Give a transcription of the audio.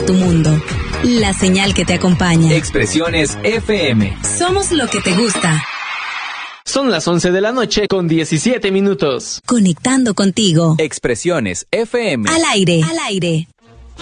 tu mundo. La señal que te acompaña. Expresiones FM. Somos lo que te gusta. Son las 11 de la noche con 17 minutos. Conectando contigo. Expresiones FM. Al aire. Al aire.